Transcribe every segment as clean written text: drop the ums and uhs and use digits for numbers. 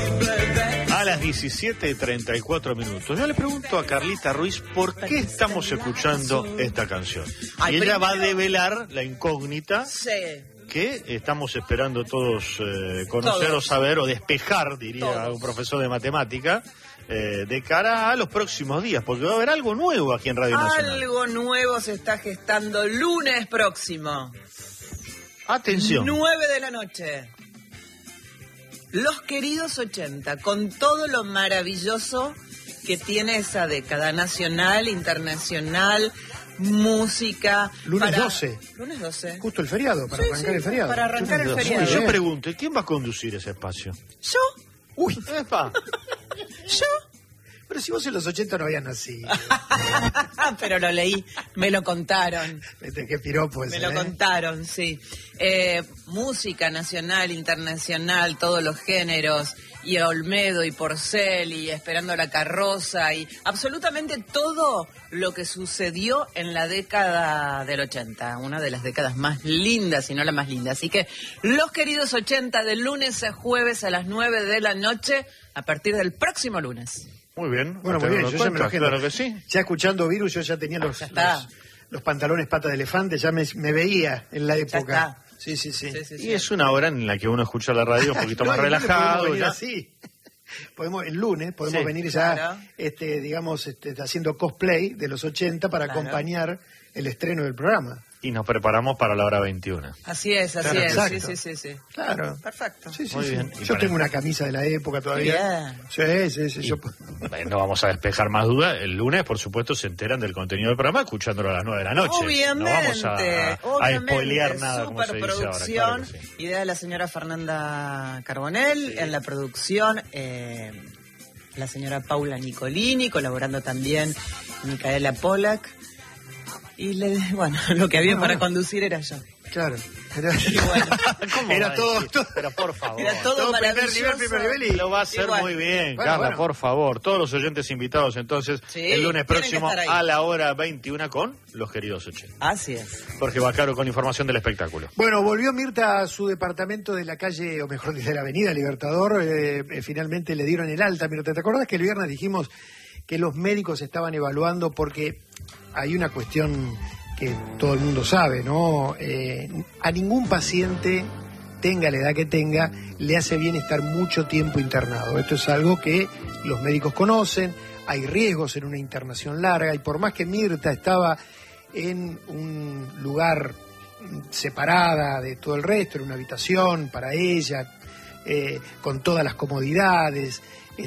A las 17:34. Yo le pregunto a Carlita Ruiz por qué estamos escuchando esta canción. Y ella va a develar la incógnita que estamos esperando todos conocer o saber o despejar, diría un profesor de matemática, de cara a los próximos días, porque va a haber algo nuevo aquí en Radio Nacional. Algo nuevo se está gestando lunes próximo. Atención. 9 de la noche. Los queridos 80, con todo lo maravilloso que tiene esa década, nacional, internacional, música. Lunes 12. Lunes 12. Justo el feriado, para arrancar el feriado. Para arrancar el feriado. Yo pregunto, ¿quién va a conducir ese espacio? ¿Yo? Uy, ¡Epa! ¿Yo? Pero si vos en los 80 no habías nacido. Pero lo leí, me lo contaron. Qué piropo ese, Me lo contaron, sí. Música nacional, internacional, todos los géneros, y Olmedo y Porcel y Esperando la Carroza y absolutamente todo lo que sucedió en la década del 80, una de las décadas más lindas, si no la más linda. Así que los queridos 80 de lunes a jueves a las 9 de la noche a partir del próximo lunes. Muy bien. Bueno, muy bien, yo ya me lo agendo. Claro que sí. Ya escuchando Virus, yo ya tenía los pantalones pata de elefante, ya me veía en la época. Sí. Y es una hora en la que uno escucha la radio un poquito más relajado. Podemos venir así. El lunes podemos venir ya, digamos, haciendo cosplay de los 80 para acompañar el estreno del programa. Y nos preparamos para la hora 21. Así es. Exacto. Sí. Claro. Perfecto. Sí. Muy bien. Yo tengo una camisa de la época todavía. Bien. Sí. No vamos a despejar más dudas. El lunes, por supuesto, se enteran del contenido del programa escuchándolo a las 9 de la noche. Obviamente. No vamos a spoilear nada, como se dice ahora. Superproducción, Claro que sí. idea de la señora Fernanda Carbonell, en la producción, la señora Paula Nicolini, colaborando también Micaela Pollack. Y lo que había para conducir era yo. Claro. Era todo, pero por favor. Era todo maravilloso. primer nivel y lo va a hacer muy bien, Carla, por favor. Todos los oyentes invitados entonces el lunes próximo a la hora 21 con los queridos 80. Así es. Jorge Bacaro con información del espectáculo. Bueno, volvió Mirta a su departamento de la calle, o mejor dicho, de la avenida Libertador. Finalmente le dieron el alta. Mirta, ¿te acordás que el viernes dijimos que los médicos estaban evaluando porque hay una cuestión que todo el mundo sabe, ¿no? A ningún paciente, tenga la edad que tenga, le hace bien estar mucho tiempo internado. Esto es algo que los médicos conocen, hay riesgos en una internación larga, y por más que Mirta estaba en un lugar separada de todo el resto, en una habitación para ella, con todas las comodidades,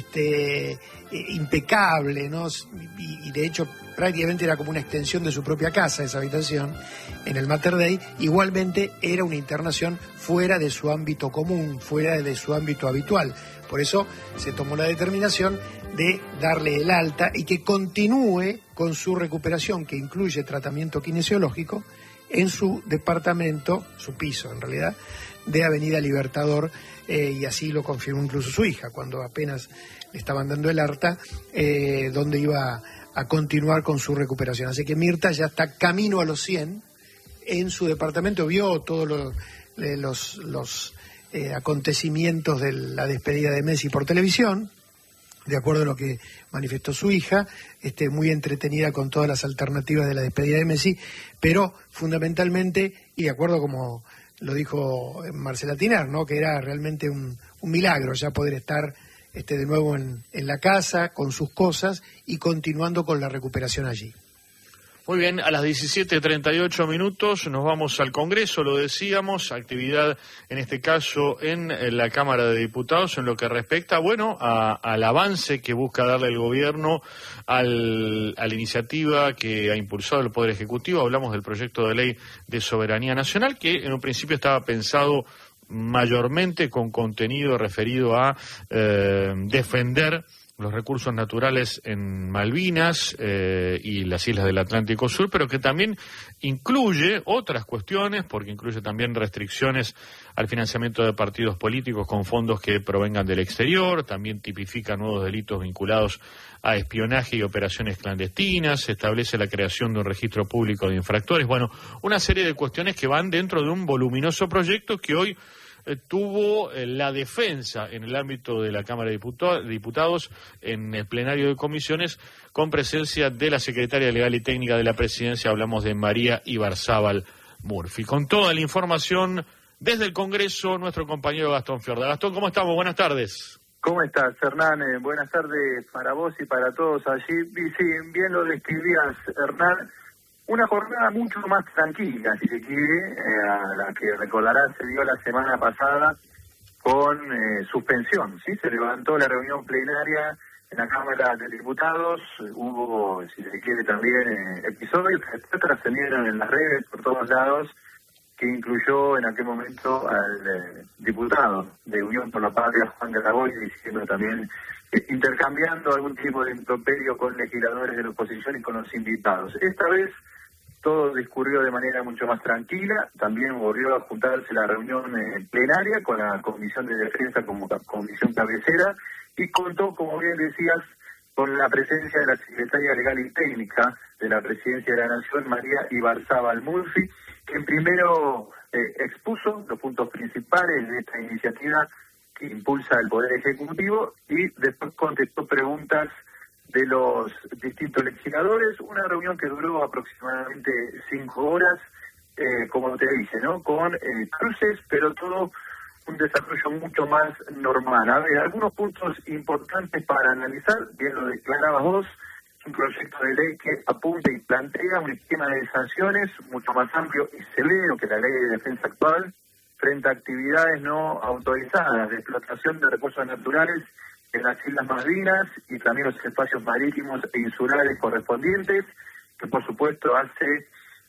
impecable, ¿no? Y de hecho prácticamente era como una extensión de su propia casa esa habitación en el Mater Dei. Igualmente era una internación fuera de su ámbito común, fuera de su ámbito habitual. Por eso se tomó la determinación de darle el alta y que continúe con su recuperación, que incluye tratamiento kinesiológico, en su departamento, su piso en realidad, de Avenida Libertador, y así lo confirmó incluso su hija cuando apenas le estaban dando el alta, donde iba a continuar con su recuperación. Así que Mirta ya está camino a los 100 en su departamento, vio todos los acontecimientos de la despedida de Messi por televisión, de acuerdo a lo que manifestó su hija, muy entretenida con todas las alternativas de la despedida de Messi, pero fundamentalmente, y de acuerdo como lo dijo Marcela Tiner, ¿no? Que era realmente un milagro ya poder estar de nuevo en la casa, con sus cosas y continuando con la recuperación allí. Muy bien, a las 17:38 nos vamos al Congreso, lo decíamos, actividad en este caso en la Cámara de Diputados en lo que respecta, al avance que busca darle el gobierno a la iniciativa que ha impulsado el Poder Ejecutivo. Hablamos del proyecto de ley de soberanía nacional que en un principio estaba pensado mayormente con contenido referido a defender los recursos naturales en Malvinas y las islas del Atlántico Sur, pero que también incluye otras cuestiones, porque incluye también restricciones al financiamiento de partidos políticos con fondos que provengan del exterior, también tipifica nuevos delitos vinculados a espionaje y operaciones clandestinas, establece la creación de un registro público de infractores, una serie de cuestiones que van dentro de un voluminoso proyecto que hoy tuvo la defensa en el ámbito de la Cámara de Diputados en el plenario de comisiones con presencia de la secretaria legal y técnica de la presidencia, hablamos de María Ibarzábal Murphy. Con toda la información desde el Congreso, nuestro compañero Gastón Fiorda. Gastón, ¿cómo estamos? Buenas tardes. ¿Cómo estás, Hernán? Buenas tardes para vos y para todos allí. Y sí, bien lo describías, Hernán. Una jornada mucho más tranquila, si se quiere, a la que recordarás se dio la semana pasada con suspensión, ¿sí? Se levantó la reunión plenaria en la Cámara de Diputados, hubo, si se quiere, también episodios que trascendieron en las redes por todos lados, que incluyó en aquel momento al diputado de Unión por la Patria, Juan de la Boy, diciendo también, intercambiando algún tipo de improperio con legisladores de la oposición y con los invitados. Esta vez todo discurrió de manera mucho más tranquila, también volvió a juntarse la reunión plenaria con la Comisión de Defensa como comisión cabecera y contó, como bien decías, con la presencia de la Secretaria Legal y Técnica de la Presidencia de la Nación, María Ibarzábal Murphy, quien primero expuso los puntos principales de esta iniciativa que impulsa el Poder Ejecutivo y después contestó preguntas de los distintos legisladores, una reunión que duró aproximadamente 5 horas, como te dije, ¿no? Con cruces, pero todo un desarrollo mucho más normal. A ver, algunos puntos importantes para analizar, bien lo declarabas vos, un proyecto de ley que apunta y plantea un esquema de sanciones mucho más amplio y severo que la ley de defensa actual frente a actividades no autorizadas de explotación de recursos naturales en las Islas Malvinas y también los espacios marítimos e insulares correspondientes, que por supuesto hace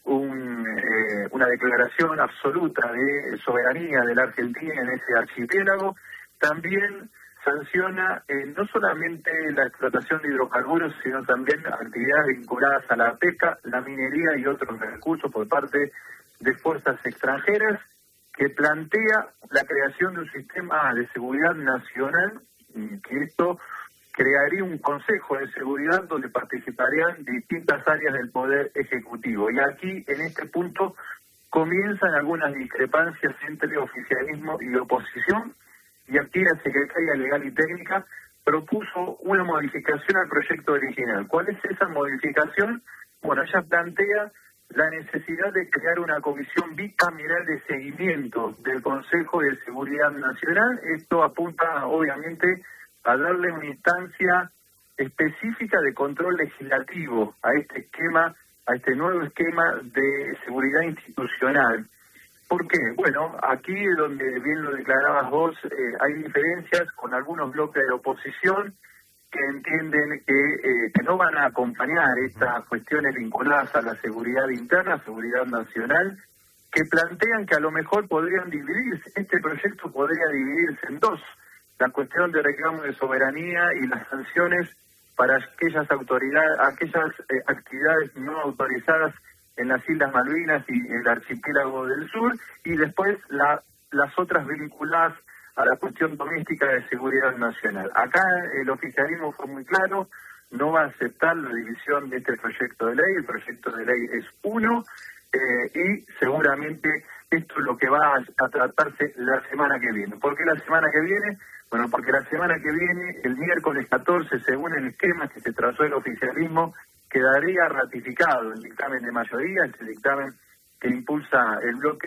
una declaración absoluta de soberanía de la Argentina en ese archipiélago. También sanciona no solamente la explotación de hidrocarburos, sino también actividades vinculadas a la pesca, la minería y otros recursos por parte de fuerzas extranjeras, que plantea la creación de un sistema de seguridad nacional, que esto crearía un Consejo de Seguridad donde participarían distintas áreas del Poder Ejecutivo. Y aquí, en este punto, comienzan algunas discrepancias entre oficialismo y oposición, y aquí la Secretaria Legal y Técnica propuso una modificación al proyecto original. ¿Cuál es esa modificación? Bueno, ella plantea la necesidad de crear una comisión bicameral de seguimiento del Consejo de Seguridad Nacional. Esto apunta, obviamente, a darle una instancia específica de control legislativo a este esquema, a este nuevo esquema de seguridad institucional. ¿Por qué? Bueno, aquí donde bien lo declarabas vos, hay diferencias con algunos bloques de la oposición que entienden que no van a acompañar estas cuestiones vinculadas a la seguridad interna, seguridad nacional, que plantean que a lo mejor podrían dividirse, este proyecto podría dividirse en dos, la cuestión de reclamo de soberanía y las sanciones para aquellas actividades no autorizadas en las Islas Malvinas y el archipiélago del sur, y después las otras vinculadas a la cuestión doméstica de seguridad nacional. Acá el oficialismo fue muy claro, no va a aceptar la división de este proyecto de ley, el proyecto de ley es uno, y seguramente esto es lo que va a tratarse la semana que viene. ¿Por qué la semana que viene? Bueno, porque la semana que viene, el miércoles 14, según el esquema que se trazó el oficialismo, quedaría ratificado el dictamen de mayoría, este dictamen que impulsa el bloque